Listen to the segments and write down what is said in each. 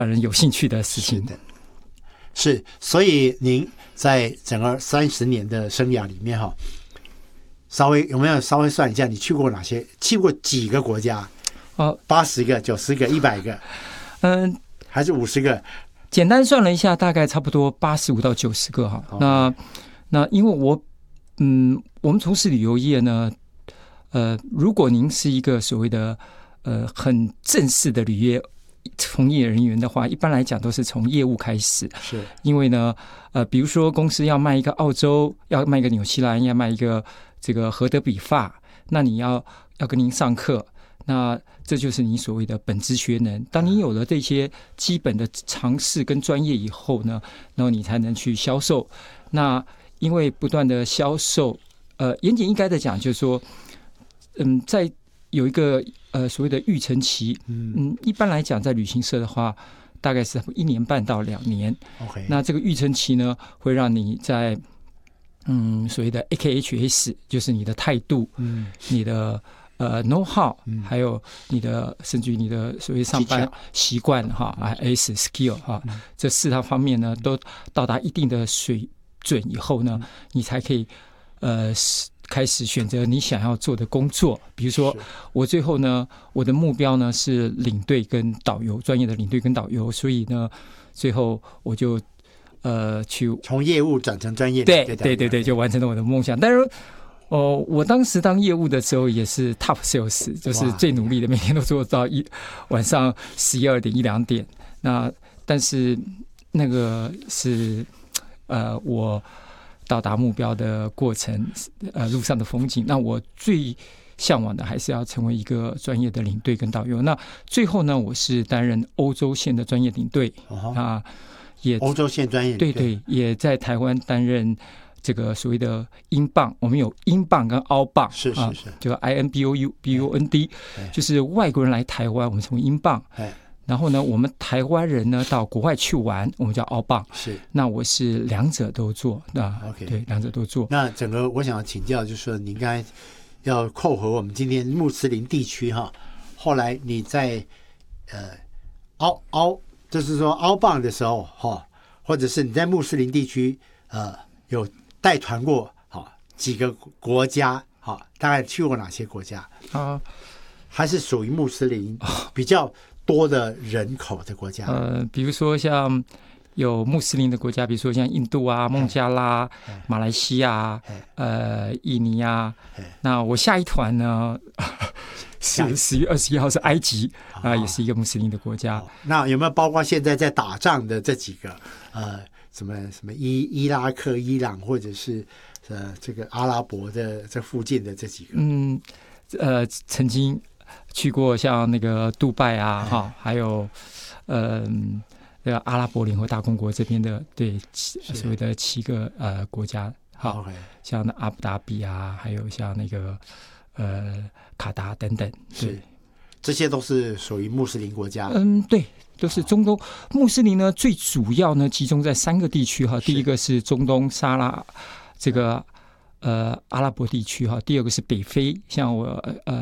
人有兴趣的事情。 是，所以您在整个30年的生涯里面哈，有没有稍微算一下，你去过哪些？去过几个国家？80个、90个、100个？还是50个？ 简单算了一下，大概差不多85到90个哈。那因为我们从事旅游业呢，如果您是一个所谓的很正式的旅业从业人员的话，一般来讲都是从业务开始。 是因为呢，比如说公司要卖一个澳洲，要卖一个纽西兰，要卖一个这个荷德比法，那你要跟您上课，那这就是你所谓的本职学能。当你有了这些基本的常识跟专业以后呢，然后你才能去销售。那因为不断的销售，严谨应该的讲，就是说，在有一个所谓的育成期，一般来讲，在旅行社的话，大概是1年半到2年。 OK， 那这个育成期呢，会让你在所谓的 AKHS， 就是你的态度，你的know how，还有你的甚至于你的所谓上班习惯哈，S skill 哈，这4大方面呢，都到达一定的水准以后呢，你才可以开始选择你想要做的工作。比如说我最后呢，我的目标呢是领队跟导游，专业的领队跟导游，所以呢最后我就去从业务转成专业， 对，就完成了我的梦想。但是我当时当业务的时候也是 top sales， 就是最努力的，每天都做到晚上11、2点、1、2点。那但是那个是我到达目标的过程，路上的风景。那我最向往的还是要成为一个专业的领队跟导游。那最后呢，我是担任欧洲线的专业领队啊，也欧洲线专业领队， 对，也在台湾担任这个所谓的英镑。我们有英镑跟澳镑， 是， 就 INBOUND， 就是外国人来台湾，我们称为英镑。然后呢，我们台湾人呢到国外去玩，我们叫澳镑。 是， 那我是两者都做。那 OK， 对，两者都做。 那整个我想请教，就是说，你应该要扣合我们今天穆斯林地区哈。后来你在就是说澳镑的时候哈，或者是你在穆斯林地区有带团过几个国家大概去过哪些国家还是属于穆斯林比较多的人口的国家？ 比如说像有穆斯林的国家，比如说像印度啊、孟加拉、马来西亚、印尼啊。那我下一团呢是10月21号是埃及也是一个穆斯林的国家。 那有没有包括现在在打仗的这几个什么伊拉克、伊朗，或者是这个阿拉伯的这附近的这几个？ 曾经去过像那个杜拜啊，还有那个阿拉伯联合大公国这边的，对，所谓的7个国家，好，像阿布达比啊，还有像那个卡达等等，对， 这些都是属于穆斯林国家。 对，都是中东穆斯林呢，最主要呢集中在3个地区哈。第一个是中东沙拉这个阿拉伯地区哈，第二个是北非，像我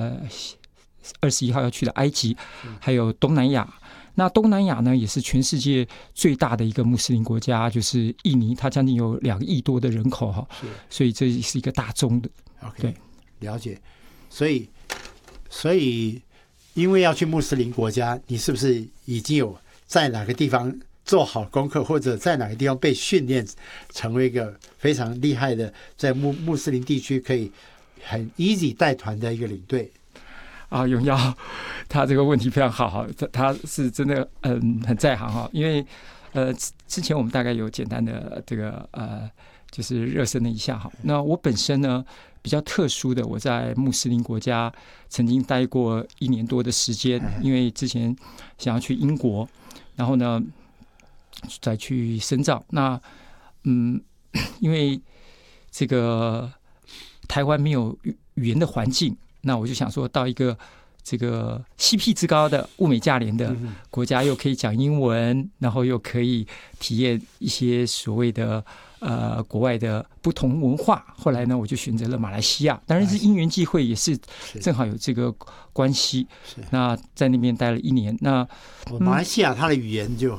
21号要去的埃及，还有东南亚。那东南亚呢，也是全世界最大的一个穆斯林国家，就是印尼，它将近有2亿多的人口哈，所以这是一个大宗的。 OK， 对， 了解。所以，因为要去穆斯林国家，你是不是已经有在哪个地方做好功课，或者在哪个地方被训练成为一个非常厉害的，在穆斯林地区可以很 easy 带团的一个领队？ 永耀他这个问题非常好，他是真的很在行哈。因为之前我们大概有简单的这个就是热身了一下哈。那我本身呢比较特殊的，我在穆斯林国家曾经待过1年多的时间，因为之前想要去英国，然后呢再去深造。那因为这个台湾没有语言的环境，那我就想说到一个这个 CP 值高的物美价廉的国家，又可以讲英文，然后又可以体验一些所谓的国外的不同文化。后来呢，我就选择了马来西亚，当然是因缘际会，也是正好有这个关系。那在那边待了1年，那马来西亚它的语言就